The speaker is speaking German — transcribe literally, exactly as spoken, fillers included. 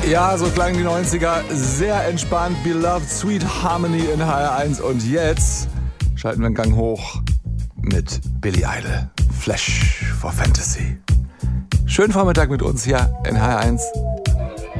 Ja, so klangen die neunziger. Sehr entspannt. Beloved Sweet Harmony in H R eins. Und jetzt schalten wir einen Gang hoch mit Billy Idol. Flash for Fantasy. Schönen Vormittag mit uns hier in H R eins.